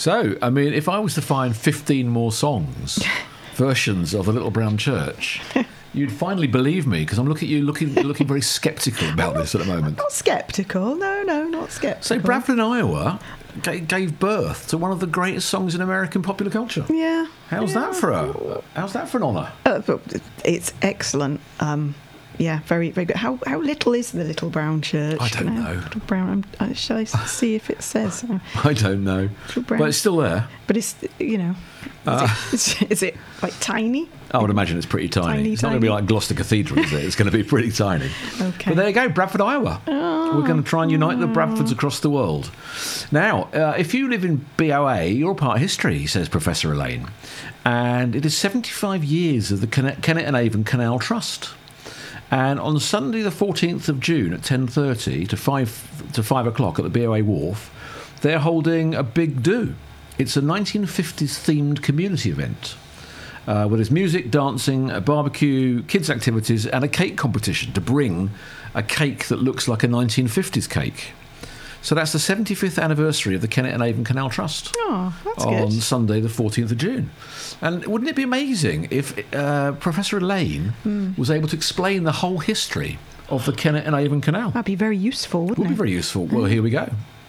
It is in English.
So, I mean, if I was to find 15 more songs, versions of The Little Brown Church, you'd finally believe me, because I'm looking at you looking very sceptical about this at the moment. Not sceptical. No, not sceptical. So Bradford in Iowa gave birth to one of the greatest songs in American popular culture. Yeah. How's that for an honour? It's excellent. Yeah, very, very good. How little is the Little Brown Church? I don't know. Little Brown. Shall I see if it says? I don't know. But it's still there. But it's, is it like tiny? I would imagine it's pretty tiny. It's not going to be like Gloucester Cathedral, is it? It's going to be pretty tiny. Okay. But there you go, Bradford, Iowa. We're going to try and unite the Bradfords across the world. Now, if you live in BOA, you're a part of history, says Professor Elaine. And it is 75 years of the Kennet and Avon Canal Trust. And on Sunday the 14th of June at 10:30 to 5 o'clock at the BOA Wharf, they're holding a big do. It's a 1950s themed community event where there's music, dancing, a barbecue, kids' activities and a cake competition to bring a cake that looks like a 1950s cake. So that's the 75th anniversary of the Kennet and Avon Canal Trust. Oh, that's on good. Sunday the 14th of June. And wouldn't it be amazing if Professor Elaine was able to explain the whole history of the Kennet and Avon Canal? That'd be very useful, wouldn't Would it? be very useful. Well, here we go.